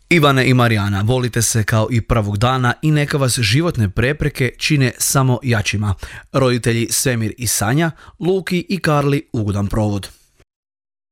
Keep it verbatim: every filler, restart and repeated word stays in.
Ivane i Marijana, volite se kao i prvog dana i neka vas životne prepreke čine samo jačima. Roditelji Svemir i Sanja, Luki i Karli ugodan provod.